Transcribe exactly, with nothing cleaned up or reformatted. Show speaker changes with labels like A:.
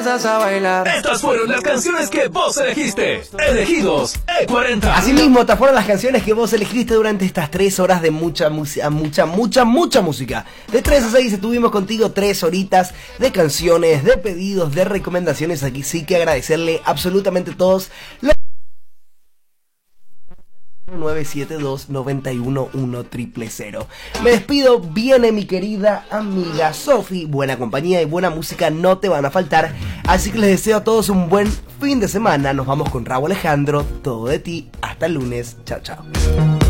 A: A bailar.
B: Estas fueron las canciones que vos elegiste. Elegidos E cuarenta.
C: Asimismo, estas fueron las canciones que vos elegiste durante estas tres horas de mucha música, mucha, mucha, mucha música. De tres a seis estuvimos contigo tres horitas de canciones, de pedidos, de recomendaciones. Aquí sí que agradecerle absolutamente a todos los nueve siete dos, nueve uno uno, cero cero cero. Me despido, viene mi querida amiga Sofi. Buena compañía y buena música no te van a faltar. Así que les deseo a todos un buen fin de semana. Nos vamos con Rauw Alejandro, Todo de ti. Hasta el lunes. Chao, chao.